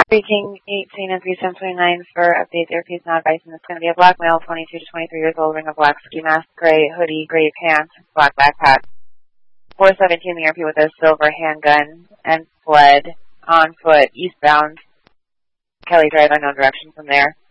King 18 and 3729 for update therapy is not advised, and it's going to be a black male, 22 to 23 years old, wearing a black ski mask, gray hoodie, gray pants, black backpack. 417 the RP with a silver handgun and fled on foot eastbound Kelly Drive, unknown direction from there.